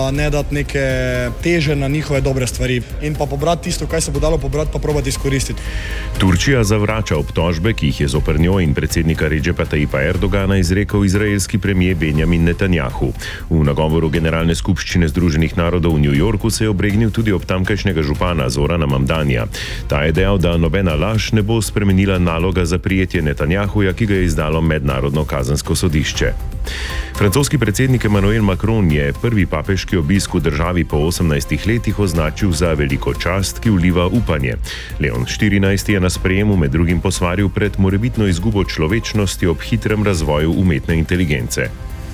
Ne dati neke teže na njihove dobre stvari in pa pobrati tisto, kaj se bo dalo pobrati, pa probati izkoristiti. Turčija zavrača obtožbe, ki jih je zoper njo in predsednika Redžepa Tajipa Erdogana izrekel izraelski premijer Benjamin Netanjahu. V nagovoru Generalne skupščine Združenih narodov v New Yorku se je obregnil tudi ob tamkajšnjega župana Zorana Mamdanija. Ta je dejal, da nobena laž ne bo spremenila naloga za prijetje Netanjahuja, ki ga je izdalo Mednarodno kazensko sodišče. Francoski predsednik Emmanuel Macron je prvi papeški obisk v državi po 18 letih označil za veliko čast, ki vliva upanje. Leon XIV je na sprejemu med drugim posvaril pred morebitno izgubo človečnosti ob hitrem razvoju umetne inteligence.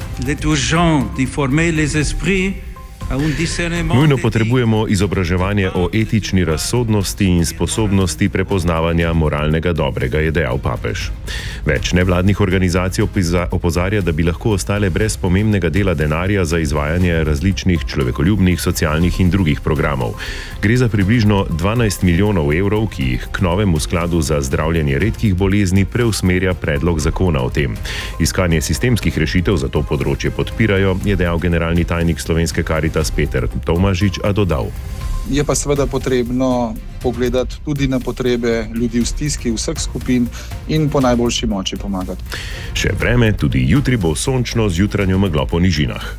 Nujno potrebujemo izobraževanje o etični razsodnosti in sposobnosti prepoznavanja moralnega dobrega, je dejal papež. Več nevladnih organizacij opozarja, da bi lahko ostale brez pomembnega dela denarja za izvajanje različnih človekoljubnih, socialnih in drugih programov. Gre za približno 12 milijonov evrov, ki jih k novemu skladu za zdravljenje redkih bolezni preusmerja predlog zakona o tem. Iskanje sistemskih rešitev za to področje podpirajo, je dejal generalni tajnik Slovenske Karitas Peter Tomažič, a dodal. Je pa seveda potrebno pogledati tudi na potrebe ljudi v stiski vseh skupin in po najboljši moči pomagati. Še vreme, tudi jutri bo sončno z jutranjo meglo po nižinah.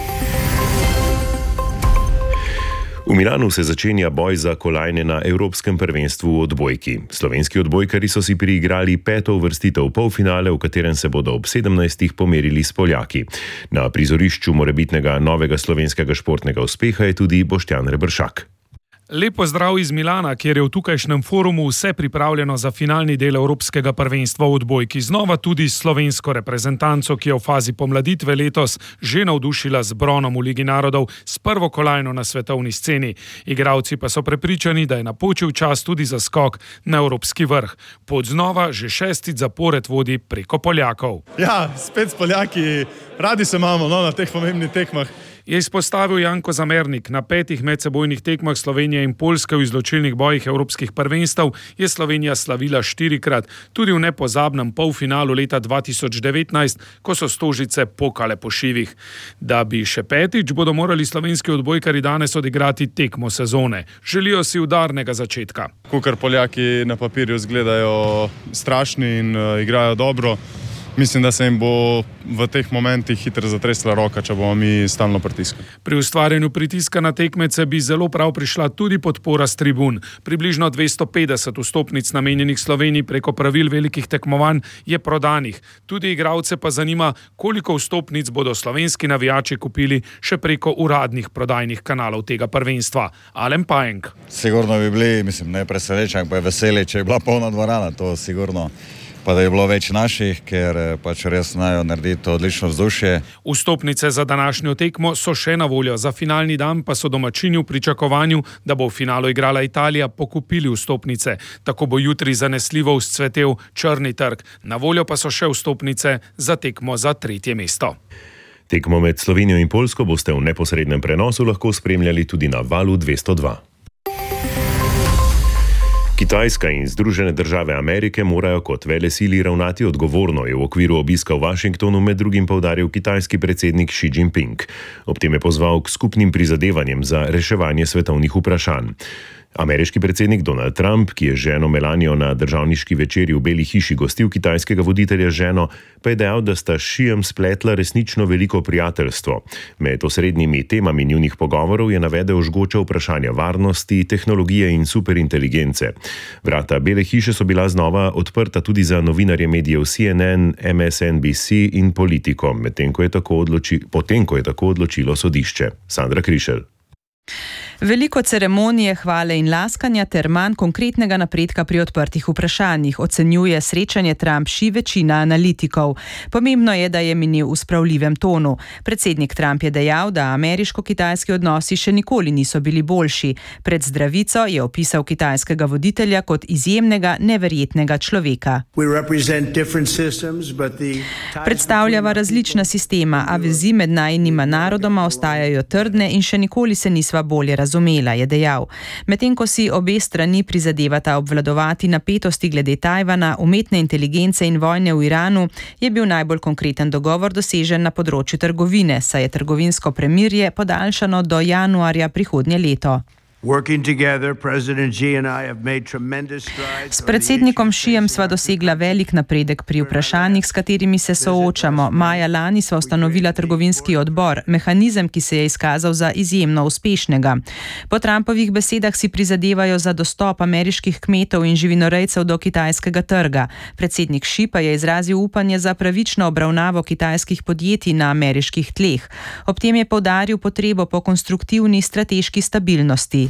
V Milanu se začenja boj za kolajne na Evropskem prvenstvu v odbojki. Slovenski odbojkarji so si priigrali 5. uvrstitev v polfinale, v katerem se bodo ob 17. pomerili s Poljaki. Na prizorišču morebitnega novega slovenskega športnega uspeha je tudi Boštjan Rebršak. Lep pozdrav iz Milana, kjer je v tukajšnjem forumu vse pripravljeno za finalni del Evropskega prvenstva v odbojki. Znova tudi slovensko reprezentanco, ki je v fazi pomladitve letos že navdušila z bronom v Ligi narodov s prvo kolajno na svetovni sceni. Igralci pa so prepričani, da je napočil čas tudi za skok na evropski vrh. Pot znova že 6. zapored vodi preko Poljakov. Ja, spet s Poljaki, radi se imamo na teh pomembnih tekmah. Je izpostavil Janko Zamernik. Na 5 medsebojnih tekmah Slovenije in Poljske v izločilnih bojih evropskih prvenstev je Slovenija slavila 4-krat, tudi v nepozabnem polfinalu leta 2019, ko so Stožice pokale po šivih. Da bi še 5. bodo morali slovenski odbojkari danes odigrati tekmo sezone. Želijo si udarnega začetka. Kakor Poljaki na papirju izgledajo strašni in igrajo dobro, mislim, da se jim bo v teh momentih hitro zatresla roka, če bomo mi stalno pritiskali. Pri ustvarjanju pritiska na tekmece bi zelo prav prišla tudi podpora s tribun. Približno 250 vstopnic namenjenih Sloveniji preko pravil velikih tekmovanj je prodanih. Tudi igralce pa zanima, koliko vstopnic bodo slovenski navijači kupili še preko uradnih prodajnih kanalov tega prvenstva. Alen Pajenk. Sigurno bi bili, ne presenečen, pa je veseli, če je bila polna dvorana, to sigurno. Pa da je bilo več naših, ker pač res znajo narediti odlično vzdušje. Vstopnice za današnjo tekmo so še na voljo, za finalni dan pa so domačini v pričakovanju, da bo v finalu igrala Italija, pokupili vstopnice. Tako bo jutri zanesljivo vzcvetel črni trg. Na voljo pa so še vstopnice za tekmo za 3. mesto. Tekmo med Slovenijo in Poljsko boste v neposrednem prenosu lahko spremljali tudi na Valu 202. Kitajska in Združene države Amerike morajo kot velesili ravnati odgovorno, je v okviru obiska v Washingtonu med drugim poudaril kitajski predsednik Xi Jinping. Ob tem je pozval k skupnim prizadevanjem za reševanje svetovnih vprašanj. Ameriški predsednik Donald Trump, ki je ženo Melanijo na državniški večerji v Beli hiši gostil kitajskega voditelja z ženo, pa je dejal, da sta s Xijem spletla resnično veliko prijateljstvo. Med osrednjimi temami njunih pogovorov je navedel žgoča vprašanja varnosti, tehnologije in superinteligence. Vrata Bele hiše so bila znova odprta tudi za novinarje medijev CNN, MSNBC in Politico, potem ko je tako odločilo sodišče. Sandra Krišelj. Veliko ceremonije, hvale in laskanja ter manj konkretnega napredka pri odprtih vprašanjih, ocenjuje srečanje Trump-Xi večina analitikov. Pomembno je, da je minil v spravljivem tonu. Predsednik Trump je dejal, da ameriško-kitajski odnosi še nikoli niso bili boljši. Pred zdravico je opisal kitajskega voditelja kot izjemnega, neverjetnega človeka. Predstavljava različna sistema, a vezi med najinima narodoma ostajajo trdne in še nikoli se nisva bolje razumeli. sporazumela, je dejal. Medtem ko si obe strani prizadevata obvladovati napetosti glede Tajvana, umetne inteligence in vojne v Iranu, je bil najbolj konkreten dogovor dosežen na področju trgovine, saj je trgovinsko premirje podaljšano do januarja prihodnje leto. S predsednikom Xijem sva dosegla velik napredek pri vprašanjih, s katerimi se soočamo. Maja lani sva ustanovila trgovinski odbor, mehanizem, ki se je izkazal za izjemno uspešnega. Po Trumpovih besedah si prizadevajo za dostop ameriških kmetov in živinorejcev do kitajskega trga. Predsednik Xi pa je izrazil upanje za pravično obravnavo kitajskih podjetij na ameriških tleh. Ob tem je poudaril potrebo po konstruktivni strateški stabilnosti.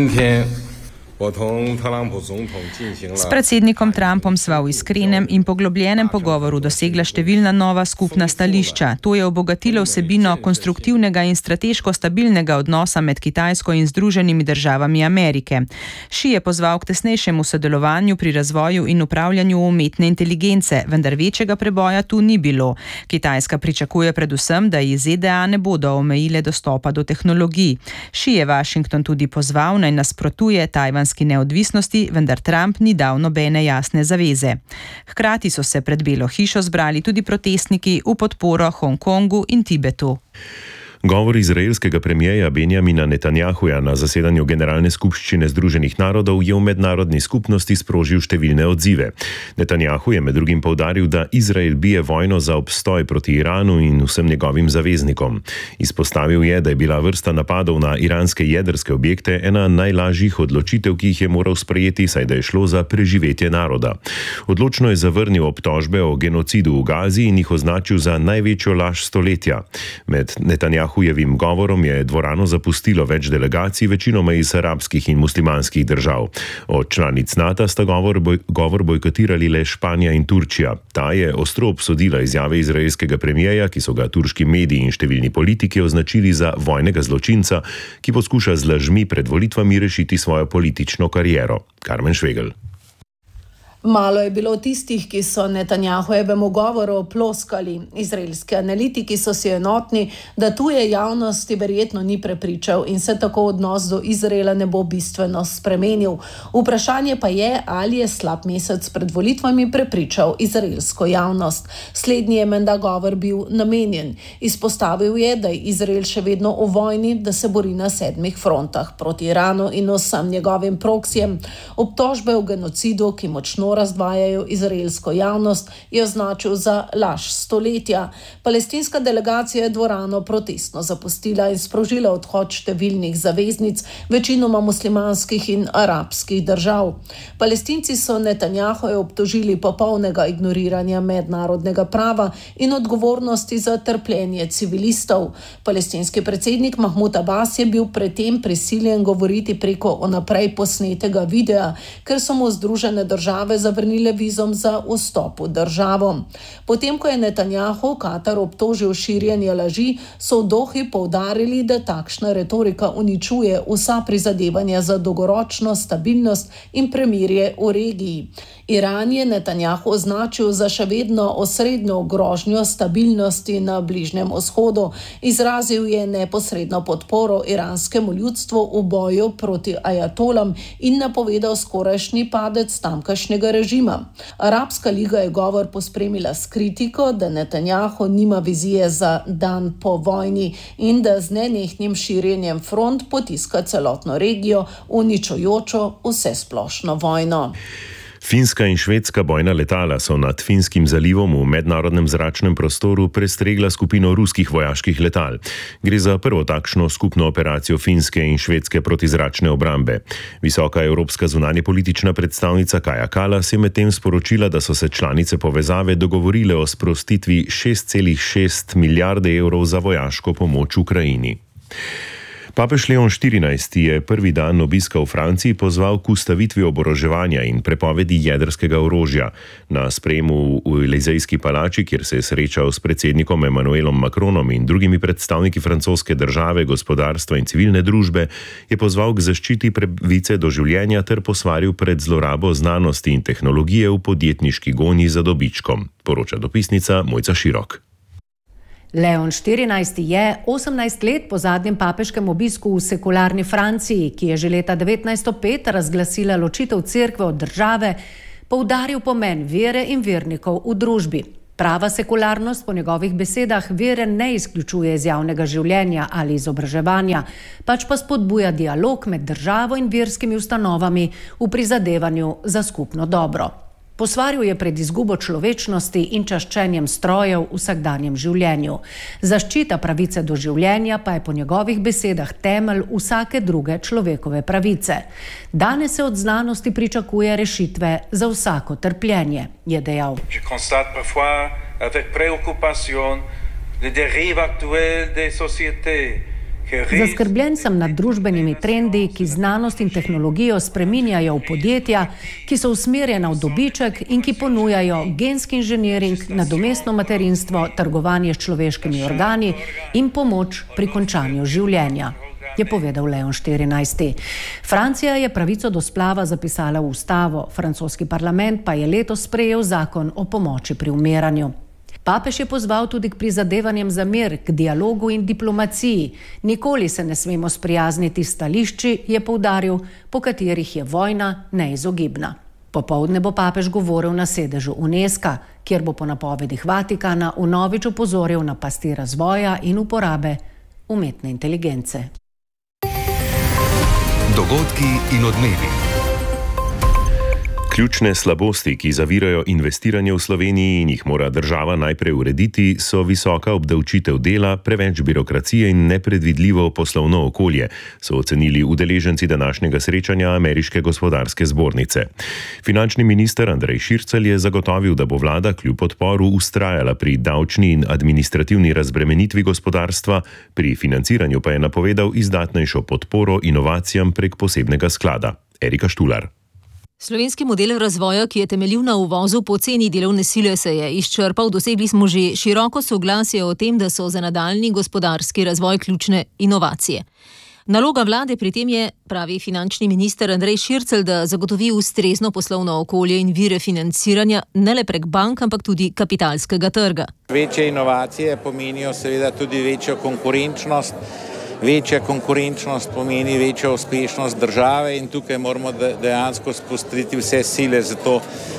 S predsednikom Trumpom sva v iskrenem in poglobljenem pogovoru dosegla številna nova skupna stališča. To je obogatilo vsebino konstruktivnega in strateško stabilnega odnosa med Kitajsko in Združenimi državami Amerike. Xi je pozval k tesnejšemu sodelovanju pri razvoju in upravljanju umetne inteligence, vendar večjega preboja tu ni bilo. Kitajska pričakuje predvsem, da ji ZDA ne bodo omejile dostopa do tehnologij. Xi je Washington tudi pozval, naj nasprotuje tajvanski neodvisnosti, vendar Trump ni dal nobene jasne zaveze. Hkrati so se pred Belo hišo zbrali tudi protestniki v podporo Hongkongu in Tibetu. Govor izraelskega premijeja Benjamina Netanjahuja na zasedanju Generalne skupščine Združenih narodov je v mednarodni skupnosti sprožil številne odzive. Netanjahu je med drugim poudaril, da Izrael bije vojno za obstoj proti Iranu in vsem njegovim zaveznikom. Izpostavil je, da je bila vrsta napadov na iranske jedrske objekte ena najlažjih odločitev, ki jih je moral sprejeti, saj da je šlo za preživetje naroda. Odločno je zavrnil obtožbe o genocidu v Gazi in jih označil za največjo laž stoletja. Med Netanjahujevim govorom je dvorano zapustilo več delegacij, večinoma iz arabskih in muslimanskih držav. Od članic NATO sta govor bojkotirali le Španija in Turčija. Ta je ostro obsodila izjave izraelskega premijeja, ki so ga turški mediji in številni politiki označili za vojnega zločinca, ki poskuša z lažmi pred volitvami rešiti svojo politično kariero. Karmen Švegel. Malo je bilo tistih, ki so Netanjahujevemu govoru ploskali. Izraelski analitiki so si enotni, da tuje javnosti verjetno ni prepričal in se tako odnos do Izraela ne bo bistveno spremenil. Vprašanje pa je, ali je slab mesec pred volitvami prepričal izraelsko javnost. Slednji je menda govor bil namenjen. Izpostavil je, da je Izrael še vedno v vojni, da se bori na 7 frontah proti Iranu in vsem njegovim proksijem. Obtožbe o genocidu, ki močno razdvajajo izraelsko javnost, je označil za laž stoletja. Palestinska delegacija je dvorano protestno zapustila in sprožila odhod številnih zaveznic, večinoma muslimanskih in arabskih držav. Palestinci so Netanjahuja obtožili popolnega ignoriranja mednarodnega prava in odgovornosti za trpljenje civilistov. Palestinski predsednik Mahmud Abbas je bil predtem prisiljen govoriti preko vnaprej posnetega videa, ker so mu Združene države zavrnile vizum za vstop v državo. Potem, ko je Netanjahu Katar obtožil širjenje laži, so v Dohi poudarili, da takšna retorika uničuje vsa prizadevanja za dolgoročno stabilnost in premirje v regiji. Iran je Netanjahu označil za še vedno osrednjo grožnjo stabilnosti na Bližnjem vzhodu. Izrazil je neposredno podporo iranskemu ljudstvu v boju proti ajatolam in napovedal skorajšnji padec tamkajšnjega režima. Arabska liga je govor pospremila s kritiko, da Netanjahu nima vizije za dan po vojni in da z nenehnim širjenjem front potiska celotno regijo v uničujočo vsesplošno vojno. Finska in švedska bojna letala so nad Finskim zalivom v mednarodnem zračnem prostoru prestregla skupino ruskih vojaških letal. Gre za prvo takšno skupno operacijo finske in švedske protizračne obrambe. Visoka evropska zunanjepolitična predstavnica Kaja Kallas je medtem sporočila, da so se članice povezave dogovorile o sprostitvi 6,6 milijarde evrov za vojaško pomoč Ukrajini. Papež Leon XIV je prvi dan obiska v Franciji pozval k ustavitvi oboroževanja in prepovedi jedrskega orožja. Na sprejemu v Elizejski palači, kjer se je srečal s predsednikom Emmanuelom Macronom in drugimi predstavniki francoske države, gospodarstva in civilne družbe, je pozval k zaščiti pravice do življenja ter posvaril pred zlorabo znanosti in tehnologije v podjetniški gonji za dobičkom, poroča dopisnica Mojca Širok. Leon XIV je 18 let po zadnjem papeškem obisku v sekularni Franciji, ki je že leta 1905 razglasila ločitev cerkve od države, poudaril pomen vere in vernikov v družbi. Prava sekularnost po njegovih besedah vere ne izključuje iz javnega življenja ali izobraževanja, pač pa spodbuja dialog med državo in verskimi ustanovami v prizadevanju za skupno dobro. Posvaril je pred izgubo človečnosti in čaščenjem strojev v vsakdanjem življenju. Zaščita pravice do življenja pa je po njegovih besedah temelj vsake druge človekove pravice. Danes se od znanosti pričakuje rešitve za vsako trpljenje, je dejal. Je constate parfois avec préoccupation les dérives actuelles des sociétés. Zaskrbljen sem nad družbenimi trendi, ki znanost in tehnologijo spreminjajo v podjetja, ki so usmerjena v dobiček in ki ponujajo genski inženiring, nadomestno materinstvo, trgovanje s človeškimi organi in pomoč pri končanju življenja, je povedal Leon XIV. Francija je pravico do splava zapisala v ustavo, francoski parlament pa je letos sprejel zakon o pomoči pri umiranju. Papež je pozval tudi k prizadevanjem za mir, k dialogu in diplomaciji. Nikoli se ne smemo sprijazniti s stališči, je poudaril, po katerih je vojna neizogibna. Popoldne bo papež govoril na sedežu UNESCO, kjer bo po napovedih Vatikana vnovič opozoril na pasti razvoja in uporabe umetne inteligence. Dogodki in odmevi. Ključne slabosti, ki zavirajo investiranje v Sloveniji in jih mora država najprej urediti, so visoka obdavčitev dela, preveč birokracije in nepredvidljivo poslovno okolje, so ocenili udeleženci današnjega srečanja Ameriške gospodarske zbornice. Finančni minister Andrej Šircelj je zagotovil, da bo vlada kljub odporu vztrajala pri davčni in administrativni razbremenitvi gospodarstva, pri financiranju pa je napovedal izdatnejšo podporo inovacijam prek posebnega sklada. Erika Štular. Slovenski model razvoja, ki je temeljil na uvozu poceni delovne sile, se je izčrpal. Dosegli smo že široko soglasje o tem, da so za nadaljnji gospodarski razvoj ključne inovacije. Naloga vlade pri tem je, pravi finančni minister Andrej Šircelj, da zagotovi ustrezno poslovno okolje in vire financiranja ne le prek bank, ampak tudi kapitalskega trga. Večje inovacije pomenijo seveda tudi večjo konkurenčnost. Večja konkurenčnost pomeni večjo uspešnost države in tukaj moramo dejansko spustiti vse sile za to,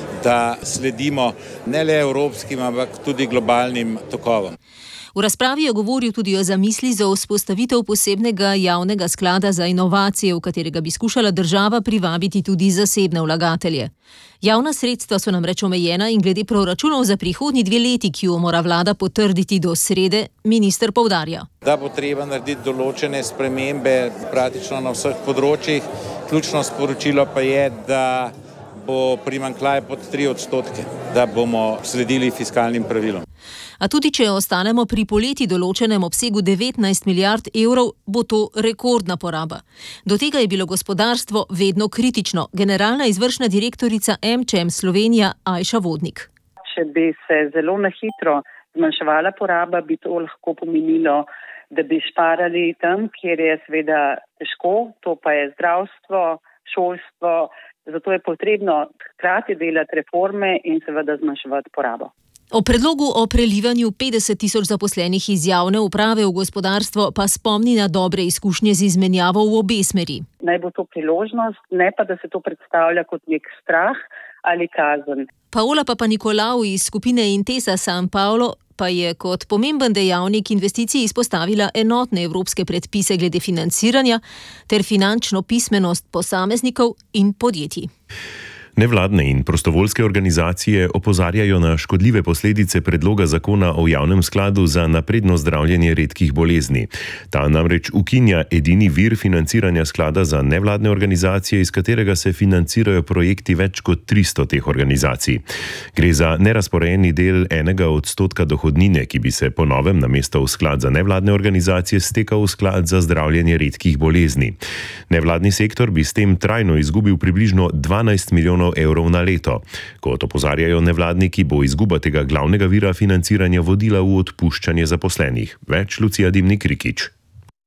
da sledimo ne le evropskim, ampak tudi globalnim tokovom. V razpravi je govoril tudi o zamisli za vzpostavitev posebnega javnega sklada za inovacije, v katerega bi skušala država privabiti tudi zasebne vlagatelje. Javna sredstva so namreč omejena in glede proračunov za prihodnji 2 leti, ki jo mora vlada potrditi do srede, minister poudarja. Da bo treba narediti določene spremembe praktično na vseh področjih. Ključno sporočilo pa je, da bo primanjkljaj pod 3%, da bomo sledili fiskalnim pravilom. A tudi če ostanemo pri poleti določenem obsegu 19 milijard evrov, bo to rekordna poraba. Do tega je bilo gospodarstvo vedno kritično. Generalna izvršna direktorica MČM Slovenija Ajša Vodnik. Če bi se zelo na hitro zmanjševala poraba, bi to lahko pomenilo, da bi šparali tam, kjer je seveda težko, to pa je zdravstvo, šolstvo. Zato je potrebno hkrati delati reforme in seveda zmanjševati porabo. O predlogu o prelivanju 50 tisoč zaposlenih iz javne uprave v gospodarstvo pa spomni na dobre izkušnje z izmenjavo v obe smeri. Naj bo to priložnost, ne pa da se to predstavlja kot nek strah ali kazen. Paola Papanikolau iz skupine Intesa San Paolo pa je kot pomemben dejavnik investicij izpostavila enotne evropske predpise glede financiranja ter finančno pismenost posameznikov in podjetij. Nevladne in prostovoljske organizacije opozarjajo na škodljive posledice predloga zakona o javnem skladu za napredno zdravljenje redkih bolezni. Ta namreč ukinja edini vir financiranja sklada za nevladne organizacije, iz katerega se financirajo projekti več kot 300 teh organizacij. Gre za nerazporejeni del 1% dohodnine, ki bi se po novem namesto v sklad za nevladne organizacije stekal v sklad za zdravljenje redkih bolezni. Nevladni sektor bi s tem trajno izgubil približno 12 milijonov evrov na leto. Kot opozarjajo nevladniki, bo izguba tega glavnega vira financiranja vodila v odpuščanje zaposlenih. Več Lucija Dimnik Rikič.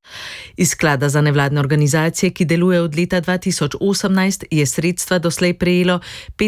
Iz sklada za nevladne organizacije, ki deluje od leta 2018, je sredstva doslej prejelo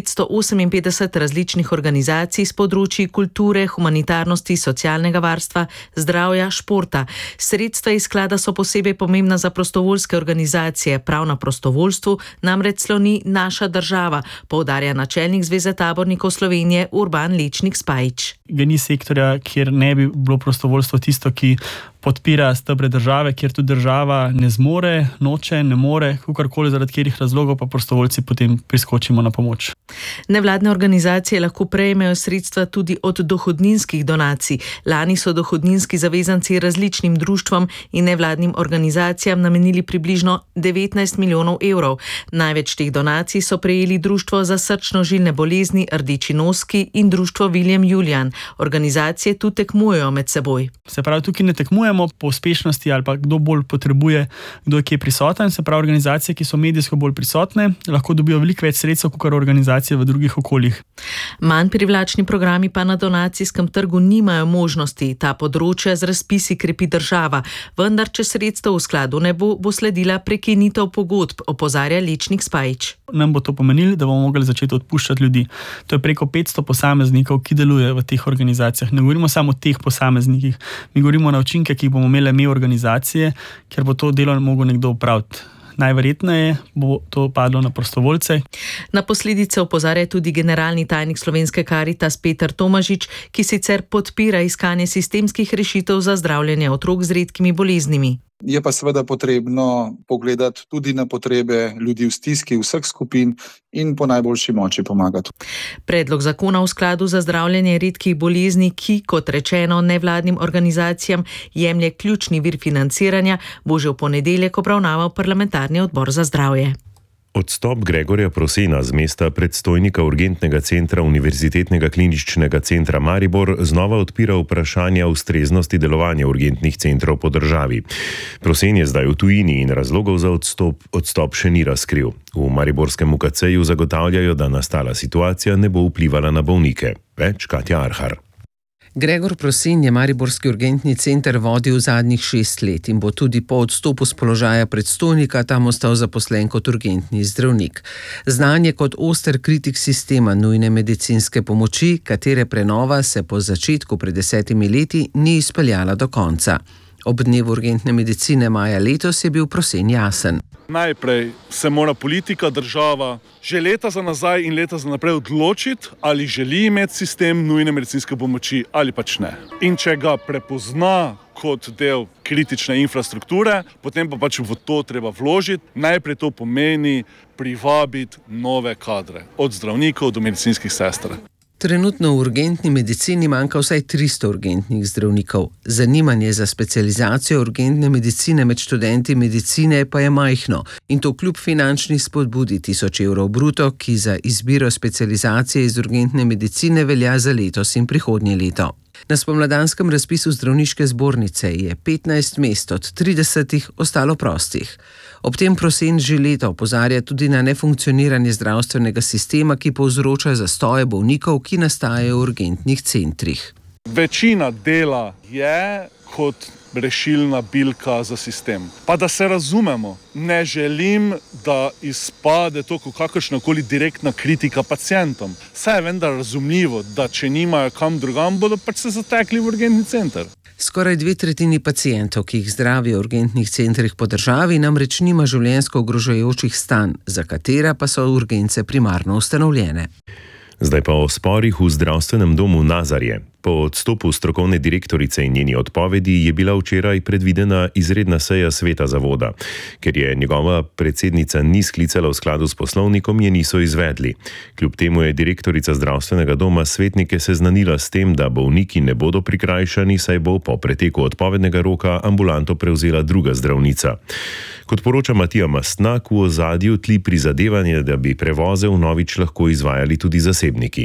558 različnih organizacij s področji kulture, humanitarnosti, socialnega varstva, zdravja, športa. Sredstva iz sklada so posebej pomembna za prostovoljske organizacije. Prav na prostovoljstvu namreč sloni naša država, poudarja načelnik Zveze tabornikov Slovenije Urban Lečnik Spajič. Ni sektorja, kjer ne bi bilo prostovoljstvo tisto, ki podpira stebre države, kjer tudi država ne zmore, noče, ne more, kakorkoli zaradi katerih razlogov, pa prostovoljci potem priskočimo na pomoč. Nevladne organizacije lahko prejmejo sredstva tudi od dohodninskih donacij. Lani so dohodninski zavezanci različnim društvom in nevladnim organizacijam namenili približno 19 milijonov evrov. Največ teh donacij so prejeli Društvo za srčno-žilne bolezni, Rdeči noski in Društvo Viljem Julijan. Organizacije tu tekmujejo med seboj. Se pravi, tukaj ne tekmujemo po uspešnosti ali pa kdo bolj potrebuje, kdo je kje prisoten. Se pravi, organizacije, ki so medijsko bolj prisotne, lahko dobijo veliko več sredstev kot organizacije v drugih okoljih. Manj privlačni programi pa na donacijskem trgu nimajo možnosti. Ta področja z razpisi krepi država, vendar če sredstev v skladu ne bo, bo sledila prekinitev pogodb, opozarja Lečnik Spajič. Nam bo to pomenilo, da bomo mogli začeti odpuščati ljudi. To je preko 500 posameznikov, ki delujejo v teh organizacijah. Ne govorimo samo o teh posameznikih, mi govorimo na učinke, ki jih bomo imeli mi organizacije, ker bo to delo mogel nekdo opraviti. Najverjetneje bo to padlo na prostovoljce. Na posledice opozarja tudi generalni tajnik Slovenske Karitas Peter Tomažič, ki sicer podpira iskanje sistemskih rešitev za zdravljenje otrok z redkimi boleznimi. Je pa seveda potrebno pogledati tudi na potrebe ljudi v stiski vseh skupin in po najboljši moči pomagati. Predlog zakona v skladu za zdravljenje redkih bolezni, ki, kot rečeno, nevladnim organizacijam jemlje ključni vir financiranja, bo že v ponedeljek obravnaval parlamentarni odbor za zdravje. Odstop Gregorja Prosena z mesta predstojnika urgentnega centra Univerzitetnega kliničnega centra Maribor znova odpira vprašanja ustreznosti delovanja urgentnih centrov po državi. Prosen je zdaj v tujini in razlogov za odstop še ni razkril. V mariborskem UKC-ju zagotavljajo, da nastala situacija ne bo vplivala na bolnike. Več Katja Arhar. Gregor Prosen je mariborski urgentni center vodil zadnjih 6 let in bo tudi po odstopu z položaja predstojnika tam ostal zaposlen kot urgentni zdravnik. Znan je kot oster kritik sistema nujne medicinske pomoči, katere prenova se po začetku pred 10 leti ni izpeljala do konca. Ob dnevu urgentne medicine maja letos je bil Prosen jasen. Najprej se mora politika, država že leta za nazaj in leta za naprej odločiti, ali želi imeti sistem nujne medicinske pomoči ali pač ne. In če ga prepozna kot del kritične infrastrukture, potem pa pač v to treba vložiti. Najprej to pomeni privabiti nove kadre, od zdravnikov do medicinskih sester. Trenutno v urgentni medicini manjka vsaj 300 urgentnih zdravnikov. Zanimanje za specializacijo urgentne medicine med študenti medicine pa je majhno in to kljub finančni spodbudi 1000 evrov bruto, ki za izbiro specializacije iz urgentne medicine velja za letos in prihodnje leto. Na spomladanskem razpisu zdravniške zbornice je 15 mest od 30 ostalo prostih. Ob tem Prosen že leta opozarja tudi na nefunkcioniranje zdravstvenega sistema, ki povzroča zastoje bolnikov, ki nastajajo v urgentnih centrih. Večina dela je kot rešilna bilka za sistem. Pa da se razumemo, ne želim, da izpade to kot kakršnakoli direktna kritika pacientom. Saj je vendar razumljivo, da če nimajo kam drugam, bodo pač se zatekli v urgentni center. Skoraj 2/3 pacientov, ki jih zdravijo v urgentnih centrih po državi, namreč nima življenjsko ogrožajočih stanj, za katera pa so urgence primarno ustanovljene. Zdaj pa o sporih v zdravstvenem domu Nazarje. Po odstopu strokovne direktorice in njeni odpovedi je bila včeraj predvidena izredna seja sveta zavoda. Ker je njegova predsednica ni sklicala v skladu s poslovnikom, je niso izvedli. Kljub temu je direktorica zdravstvenega doma svetnike seznanila s tem, da bolniki ne bodo prikrajšani, saj bo po preteku odpovednega roka ambulanto prevzela druga zdravnica. Kot poroča Matija Mastnak, v ozadju tli prizadevanje, da bi prevoze vnovič lahko izvajali tudi zasebniki.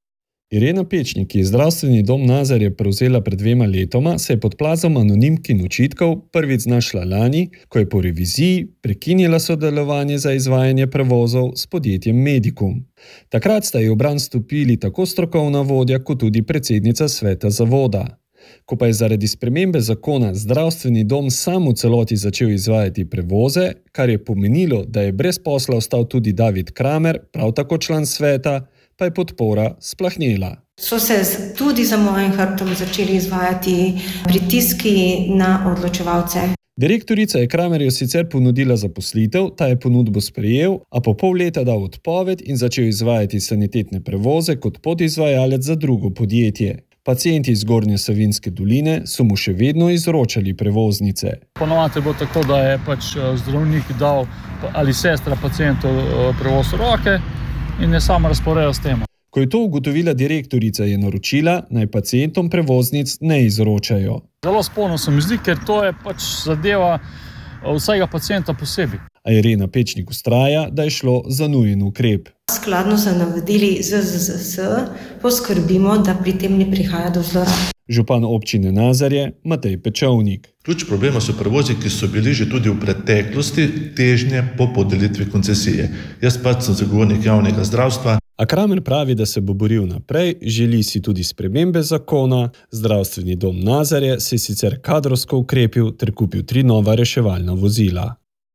Irena Pečnik, ki je zdravstveni dom Nazarje prevzela pred 2 letoma, se je pod plazom anonimk in očitkov prvič znašla lani, ko je po reviziji prekinila sodelovanje za izvajanje prevozov s podjetjem Medicum. Takrat sta ji v bran stopili tako strokovna vodja kot tudi predsednica sveta zavoda. Ko pa je zaradi spremembe zakona zdravstveni dom sam v celoti začel izvajati prevoze, kar je pomenilo, da je brez posla ostal tudi David Kramer, prav tako član sveta, pa je podpora splahnela. So se tudi za mojim hrbtom začeli izvajati pritiski na odločevalce. Direktorica je Kramerju sicer ponudila zaposlitev, ta je ponudbo sprejel, a po pol leta dal odpoved in začel izvajati sanitetne prevoze kot podizvajalec za drugo podjetje. Pacienti iz Zgornje Savinjske doline so mu še vedno izročali prevoznice. Ponovadi je bilo tako, da je zdravnik dal ali sestra pacientu prevoz roke in je sam razporejal s tem. Ko je to ugotovila direktorica, je naročila, naj pacientom prevoznic ne izročajo. Zelo sporno se mi zdi, ker to je zadeva vsega pacienta posebej. A Irena Pečnik vztraja, da je šlo za nujen ukrep. Skladno z navodili ZZZS poskrbimo, da pri tem ne prihaja do zlorab. Župan občine Nazarje Matej Pečovnik. Ključ problema so prevozi, ki so bili že tudi v preteklosti težnje po podelitvi koncesije. Jaz pač sem zagovornik javnega zdravstva. A Kramer pravi, da se bo boril naprej, želi si tudi spremembe zakona. Zdravstveni dom Nazarje se je sicer kadrovsko ukrepil ter kupil 3 nova reševalna vozila.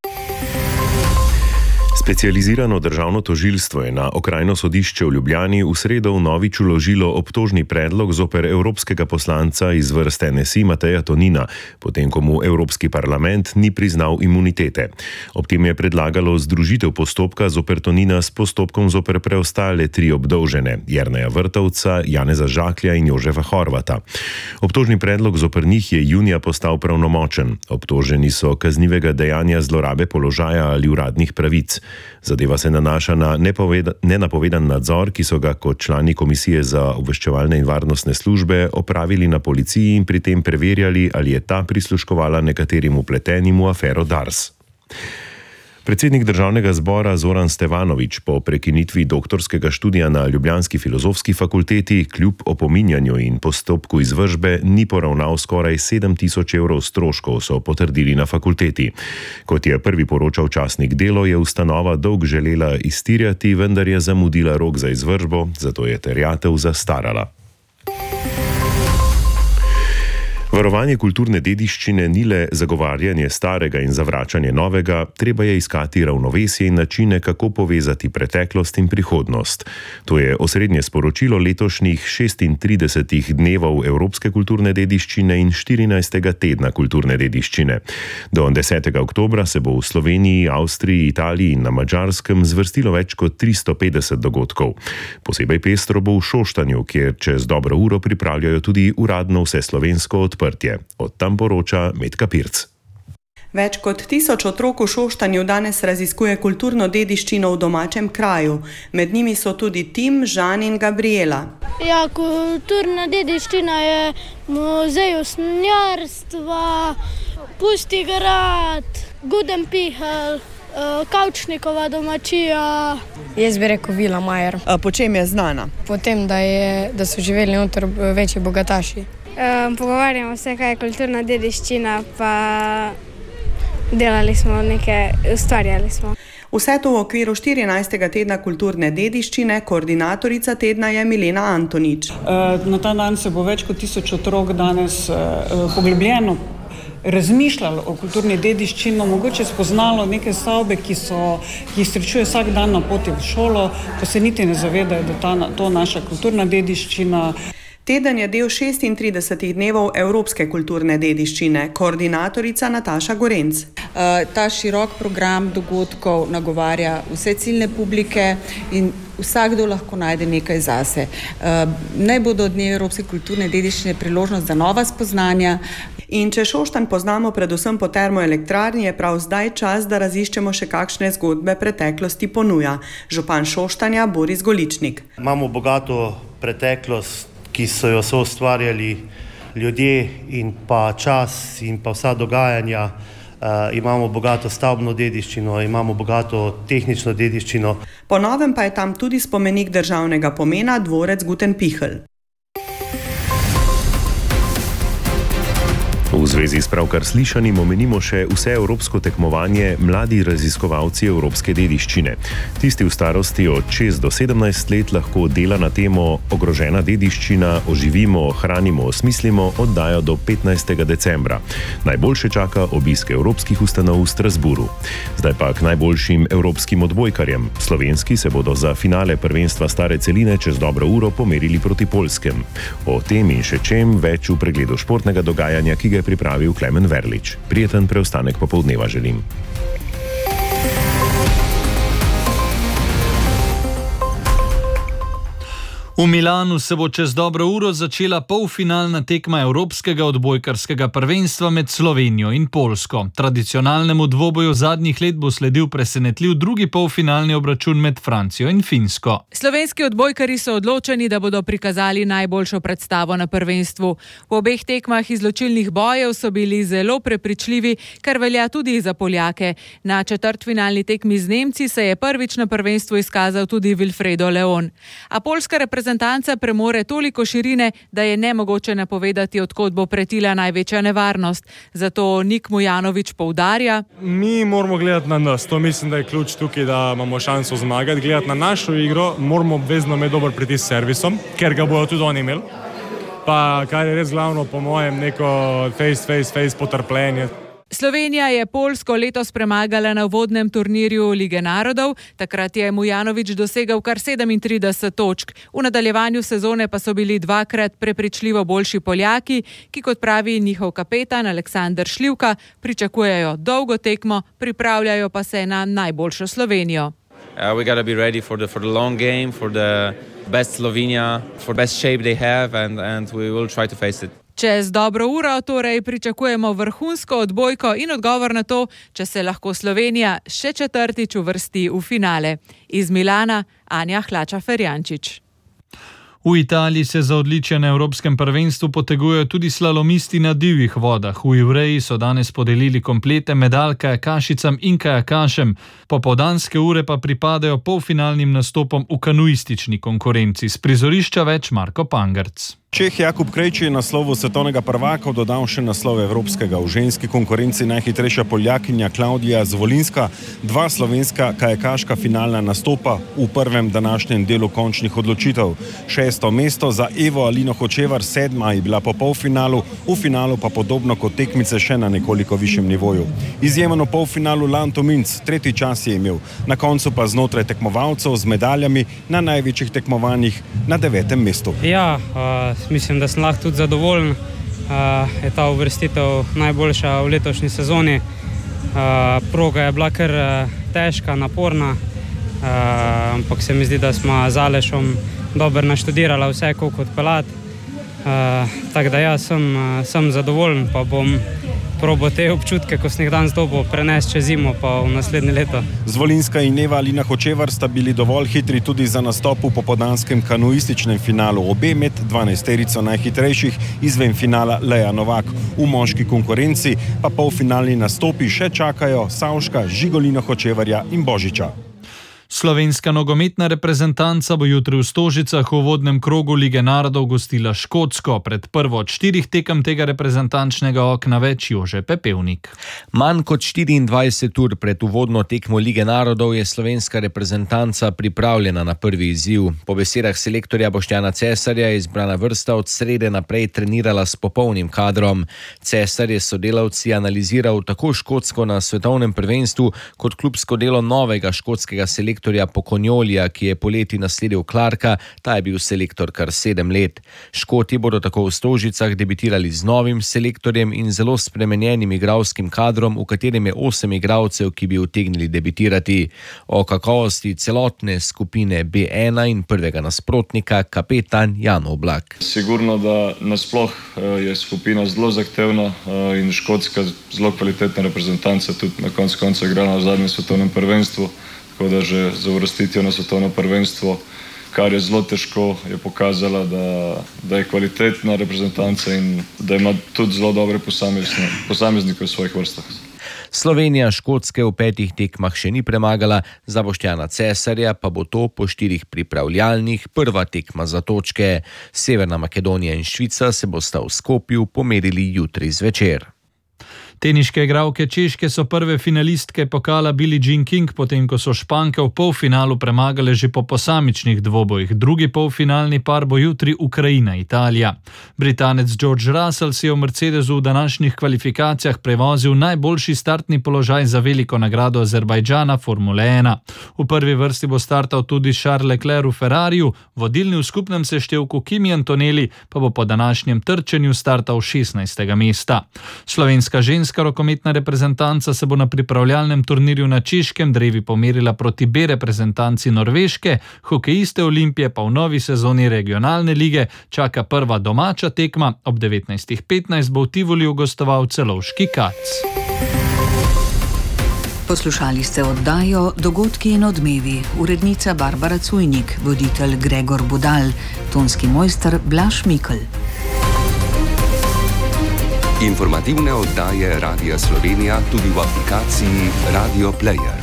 Specializirano državno tožilstvo je na okrajno sodišče v Ljubljani v sredo vnovič vložilo obtožni predlog zoper evropskega poslanca iz vrst NSI Mateja Tonina, potem ko mu Evropski parlament ni priznal imunitete. Ob tem je predlagalo združitev postopka zoper Tonina s postopkom zoper preostale 3 obdolžene, Jerneja Vrtovca, Janeza Žaklja in Jožefa Horvata. Obtožni predlog zoper njih je junija postal pravnomočen. Obtoženi so kaznivega dejanja zlorabe položaja ali uradnih pravic. Zadeva se nanaša na nenapovedan nadzor, ki so ga kot člani Komisije za obveščevalne in varnostne službe opravili na policiji in pri tem preverjali, ali je ta prisluškovala nekaterim vpletenim v afero Dars. Predsednik Državnega zbora Zoran Stevanović po prekinitvi doktorskega študija na Ljubljanski filozofski fakulteti kljub opominjanju in postopku izvršbe ni poravnal skoraj 7.000 evrov stroškov, so potrdili na fakulteti. Kot je prvi poročal časnik Delo, je ustanova dolg želela iztirjati, vendar je zamudila rok za izvršbo, zato je terjatev zastarala. Varovanje kulturne dediščine ni le zagovarjanje starega in zavračanje novega, treba je iskati ravnovesje in načine, kako povezati preteklost in prihodnost. To je osrednje sporočilo letošnjih 36 dnevov Evropske kulturne dediščine in 14. tedna kulturne dediščine. Do 10. oktobra se bo v Sloveniji, Avstriji, Italiji in na Madžarskem zvrstilo več kot 350 dogodkov. Posebej pestro bo v Šoštanju, kjer čez dobro uro pripravljajo tudi uradno vseslovensko odprtje. Od tam poroča Metka Pirc. Več kot 1000 otrok v Šoštanju danes raziskuje kulturno dediščino v domačem kraju. Med njimi so tudi Tim, Žan in Gabriela. Ja, kulturna dediščina je muzej usnjarstva, Pusti grad, Gudenpichel, Kavčnikova domačija. Jaz bi rekel Vila Majer. Po čem je znana? Po tem, da so živeli noter večji bogataši. Pogovarjamo se, kaj je kulturna dediščina, pa delali smo nekaj, ustvarjali smo. Vse to v okviru 14. tedna kulturne dediščine, koordinatorica tedna je Milena Antonič. Na ta dan se bo več kot 1000 otrok danes poglobljeno razmišljalo o kulturni dediščini, mogoče spoznalo neke stavbe, ki jih srečuje vsak dan na poti v šolo, pa se niti ne zavedajo, da je to naša kulturna dediščina. Teden je del 36 dnevov Evropske kulturne dediščine, koordinatorica Nataša Gorenc. Ta širok program dogodkov nagovarja vse ciljne publike in vsakdo lahko najde nekaj zase. Naj bodo dnevi Evropske kulturne dediščine priložnost za nova spoznanja. In če Šoštanj poznamo predvsem po termoelektrarni, je prav zdaj čas, da raziščemo še kakšne zgodbe preteklosti ponuja. Župan Šoštanja Boris Goličnik. Imamo bogato preteklost, ki so jo soustvarjali ljudje in pa čas in pa vsa dogajanja. Imamo bogato stavbno dediščino, imamo bogato tehnično dediščino. Po novem pa je tam tudi spomenik državnega pomena, dvorec Gudenpichel. V zvezi s pravkar slišanim omenimo še vse evropsko tekmovanje Mladi raziskovalci evropske dediščine. Tisti v starosti od 6 do 17 let lahko dela na temo Ogrožena dediščina, oživimo, hranimo, osmislimo oddajo do 15. decembra. Najboljše čaka obisk evropskih ustanov v Strasburu. Zdaj pa k najboljšim evropskim odbojkarjem. Slovenski se bodo za finale prvenstva Stare celine čez dobro uro pomerili proti Poljskem. O tem in še čem več v pregledu športnega dogajanja, ki ga je pripravil Klemen Verlič. Prijeten preostanek popoldneva želim. V Milanu se bo čez dobro uro začela polfinalna tekma Evropskega odbojkarskega prvenstva med Slovenijo in Poljsko. Tradicionalnemu dvoboju zadnjih let bo sledil presenetljiv drugi polfinalni obračun med Francijo in Finsko. Slovenski odbojkarji so odločeni, da bodo prikazali najboljšo predstavo na prvenstvu. V obeh tekmah izločilnih bojev so bili zelo prepričljivi, kar velja tudi za Poljake. Na četrtfinalni tekmi z Nemci se je prvič na prvenstvu izkazal tudi Wilfredo Leon. A poljska reprezentanca premore toliko širine, da je nemogoče napovedati, od kod bo pretila največja nevarnost. Zato Nik Mujanović poudarja: Mi moramo gledati na nas. To mislim, da je ključ tukaj, da imamo šanso zmagati. Gledati na našo igro, moramo obvezno imeti dober pritisk s servisom, ker ga bodo tudi oni imeli. Pa kar je res glavno, po mojem, neko face potrpljenje. Slovenija je Poljsko letos premagala na uvodnem turnirju Lige narodov. Takrat je Mujanović dosegal kar 37 točk. V nadaljevanju sezone pa so bili dvakrat prepričljivo boljši Poljaki, ki, kot pravi njihov kapetan Aleksander Šljivka, pričakujejo dolgo tekmo, pripravljajo pa se na najboljšo Slovenijo. We gotta be ready for the long game, for the best Slovenia, for the best shape they have and we will try to face it. Čez dobro uro torej pričakujemo vrhunsko odbojko in odgovor na to, če se lahko Slovenija še četrtič uvrsti v finale. Iz Milana, Anja Hlača-Ferjančič. V Italiji se za odličje na Evropskem prvenstvu potegujejo tudi slalomisti na divjih vodah. V Ivreji so danes podelili komplete medalj kajakašicam in kajakašem. Popoldanske ure pa pripadajo polfinalnim nastopom v kanuistični konkurenci. S prizorišča več Marko Pangerc. Čeh Jakub Krejči je naslovu svetovnega prvaka dodal še naslov evropskega. V ženski konkurenci najhitrejša Poljakinja Klaudija Zvolinska, 2 slovenska kajakaška finalna nastopa v prvem današnjem delu končnih odločitev. 6. mesto za Evo Alino Hočevar, 7. je bila po polfinalu, v finalu pa podobno kot tekmice še na nekoliko višjem nivoju. Izjemen v polfinalu Lanto Minc, 3. čas je imel, na koncu pa znotraj tekmovalcev z medaljami na največjih tekmovanjih na 9. mestu. Mislim, da sem lahko tudi zadovoljen. Je ta uvrstitev najboljša v letošnji sezoni. Proga je bila kar težka, naporna, ampak se mi zdi, da smo z Alešom dobro naštudirali vse, koliko odpeljati. Tako da jaz sem zadovoljen, pa bom probo te občutke, ko sem jih danes dobil, prenesti čez zimo pa v naslednje leto. Zvolinska in Eva Alina Hočevar sta bili dovolj hitri tudi za nastop v popoldanskem kanuističnem finalu. Obe med 12-terico najhitrejših, izven finala Leja Novak. V moški konkurenci pa polfinalni nastopi še čakajo Savška, Žigolina Hočevarja in Božiča. Slovenska nogometna reprezentanca bo jutri v Stožicah v uvodnem krogu Lige narodov gostila Škotsko. Pred prvo od 4 tekem tega reprezentančnega okna več Jože Pepevnik. Manj kot 24 ur pred uvodno tekmo Lige narodov je slovenska reprezentanca pripravljena na prvi izziv. Po besedah selektorja Boštjana Cesarja je izbrana vrsta od srede naprej trenirala s popolnim kadrom. Cesar je sodelavci analiziral tako Škotsko na svetovnem prvenstvu kot klubsko delo novega škotskega selektorja Pokonjolija, ki je poleti nasledil Clarka, ta je bil selektor kar 7 let. Škoti bodo tako v Stožicah debitirali z novim selektorjem in zelo spremenjenim igralskim kadrom, v katerem je 8 igralcev, ki bi utegnili debitirati. O kakovosti celotne skupine B1 in prvega nasprotnika kapetan Jan Oblak. Sigurno, da nasploh je skupina zelo zahtevna in Škotska zelo kvalitetna reprezentanca, tudi na koncu igrala na zadnjem svetovnem prvenstvu. Tako da že za uvrstitev na svetovno prvenstvo, kar je zelo težko, je pokazala, da je kvalitetna reprezentanca in da ima tudi zelo dobre posameznike v svojih vrstah. Slovenija Škotske v 5 tekmah še ni premagala, za Boštjana Cesarja pa bo to po 4 pripravljalnih prva tekma za točke. Severna Makedonija in Švica se bosta v Skopju pomerili jutri zvečer. Teniške igralke Češke so prve finalistke pokala Billie Jean King, potem ko so Španke v polfinalu premagale že po posamičnih dvobojih. Drugi polfinalni par bo jutri Ukrajina-Italija. Britanec George Russell si je v Mercedesu v današnjih kvalifikacijah prevozil najboljši startni položaj za veliko nagrado Azerbajdžana Formule 1. V prvi vrsti bo startal tudi Charles Leclerc v Ferrariju, vodilni v skupnem seštevku Kimi Antonelli pa bo po današnjem trčenju startal 16. mesta. Slovenska ženska rokometna reprezentanca se bo na pripravljalnem turnirju na Češkem drevi pomerila proti B reprezentanci Norveške, hokejiste Olimpije pa v novi sezoni regionalne lige čaka prva domača tekma, ob 19:15 bo v Tivoliju gostoval Celovški Kac. Poslušali ste oddajo Dogodki in odmevi, urednica Barbara Cujnik, voditelj Gregor Budal, tonski mojster Blaž Mikl. Informativne oddaje Radia Slovenija tudi v aplikaciji Radio Player.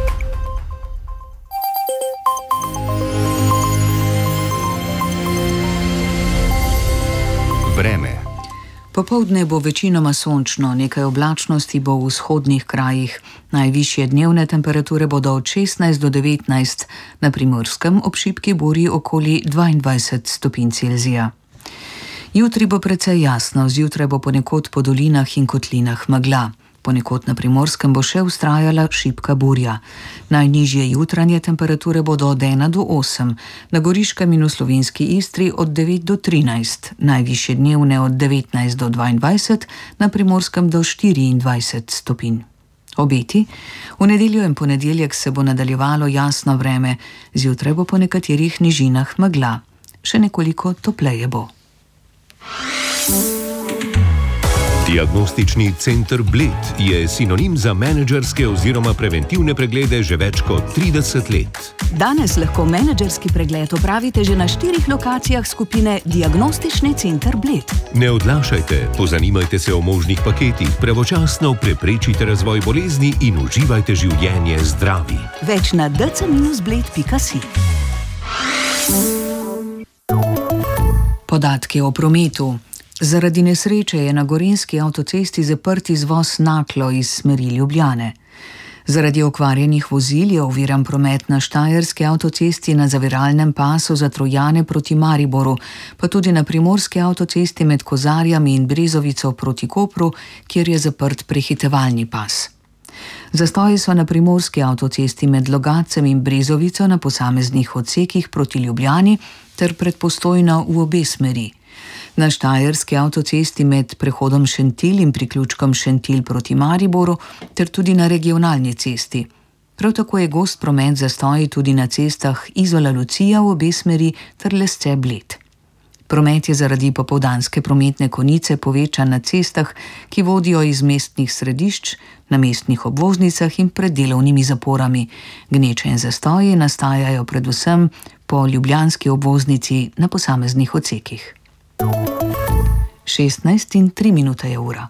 Vreme. Popoldne bo večinoma sončno, nekaj oblačnosti bo v vzhodnih krajih. Najvišje dnevne temperature bodo od 16 do 19, na Primorskem ob šibki burji okoli 22 stopinj Celzija. Jutri bo precej jasno, zjutraj bo ponekod po dolinah in kotlinah megla. Ponekod na Primorskem bo še vztrajala šibka burja. Najnižje jutranje temperature bodo od 1 do 8, na Goriškem in v slovenski Istri od 9 do 13, najvišje dnevne od 19 do 22, na Primorskem do 24 stopinj. Obeti. V nedeljo in ponedeljek se bo nadaljevalo jasno vreme, zjutraj bo po nekaterih nižinah megla. Še nekoliko topleje bo. Diagnostični center Bled je sinonim za menedžerske oziroma preventivne preglede že več kot 30 let. Danes lahko menedžerski pregled opravite že na 4 lokacijah skupine Diagnostični center Bled. Ne odlašajte, pozanimajte se o možnih paketih, pravočasno preprečite razvoj bolezni in uživajte življenje zdravi. Več na dc-bled.si. Podatki o prometu. Zaradi nesreče je na gorenjski avtocesti zaprt izvoz Naklo iz smeri Ljubljane. Zaradi okvarjenih vozil je oviran promet na Štajerski avtocesti na zaviralnem pasu za Trojane proti Mariboru, pa tudi na Primorski avtocesti med Kozarjami in Brezovico proti Kopru, kjer je zaprt prehitevalni pas. Zastoji so na Primorski avtocesti med Logatcem in Brezovico na posameznih odsekih proti Ljubljani ter pred Postojno v obe smeri. Na Štajerski avtocesti med prehodom Šentilj in priključkom Šentilj proti Mariboru ter tudi na regionalni cesti. Prav tako je gost promet zastoji tudi na cestah Izola-Lucija v obe smeri ter Lesce-Bled. Promet je zaradi popoldanske prometne konice povečan na cestah, ki vodijo iz mestnih središč, na mestnih obvoznicah in pred delovnimi zaporami. Gneče in zastoji nastajajo predvsem po ljubljanski obvoznici na posameznih odsekih. 16:03 je ura.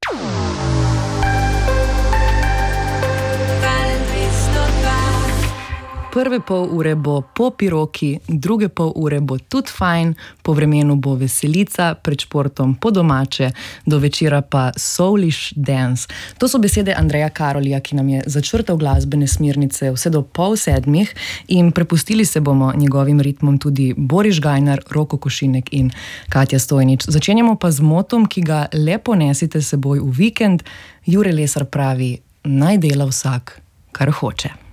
Prve pol ure bo po piroki, druge pol ure bo tudi fajn, po vremenu bo veselica, pred športom po domače, do večera pa soulish dance. To so besede Andreja Karolija, ki nam je začrtal glasbene smernice vse do 6:30 in prepustili se bomo njegovim ritmom tudi Boris Gajnar, Roko Košinek in Katja Stojnič. Začenjamo pa z motom, ki ga lepo nesite seboj v vikend. Jure Lesar pravi, naj dela vsak, kar hoče.